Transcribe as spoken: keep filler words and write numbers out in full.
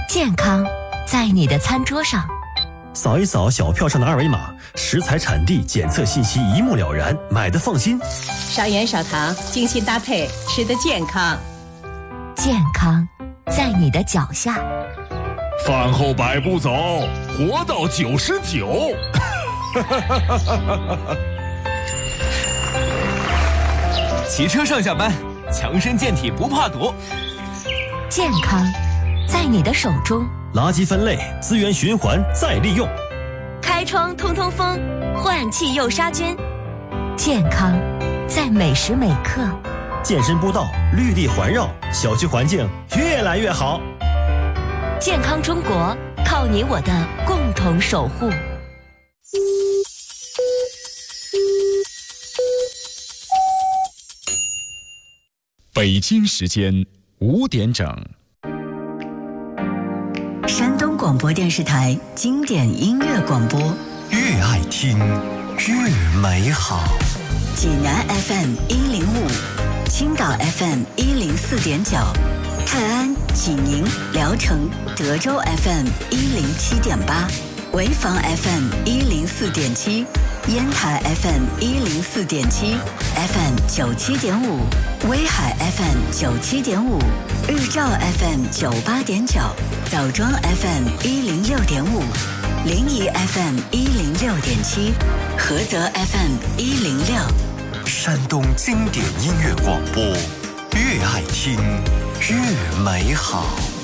健康在你的餐桌上。 扫一扫小票上的二维码，食材产地检测信息一目了然，买的放心。 少盐少糖，精心搭配，吃得健康。 健康在你的脚下。 饭后百步走，活到九十九。 骑车上下班，强身健体不怕堵。 健康在你的手中。 垃圾分类，资源循环再利用。 开窗通通风，换气又杀菌。健康在每时每刻。 健身步道，绿地环绕，小区环境越来越好。 健康中国，靠你我的共同守护。 北京时间五点整。 山东广播电视台经典音乐广播， 越爱听越美好。 济南 F M 一零五，青岛 F M 一零四点九，泰安、济宁、聊城、德州 F M 一零七点八，潍坊 F M 一零四点七，烟台 F M 一零四点七 ，F M 九七点五，威海 F M 九七点五，日照 F M 九八点九，枣庄 F M 一零六点五，临沂 F M 一零六点七，菏泽 F M 一零六。 山东经典音乐广播，越爱听越美好。